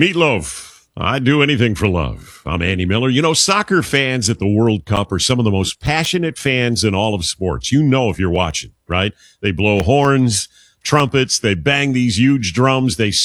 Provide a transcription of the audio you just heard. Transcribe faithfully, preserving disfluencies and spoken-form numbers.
Meatloaf. I'd do anything for love. I'm Andy Miller. You know, soccer fans at the World Cup are some of the most passionate fans in all of sports. You know if you're watching, right? They blow horns, trumpets, they bang these huge drums, they